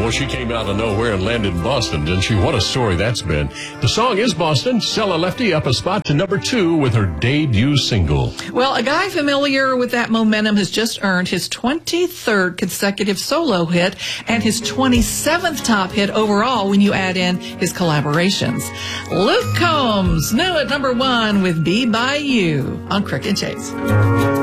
Well, she came out of nowhere and landed in Boston, didn't she? What a story that's been. The song is Boston. Stella Lefty up a spot to number 2 with her debut single. Well, a guy familiar with that momentum has just earned his 23rd consecutive solo hit and his 27th top hit overall when you add in his collaborations. Luke Combs, new at number 1 with Be By You on Crick and Chase.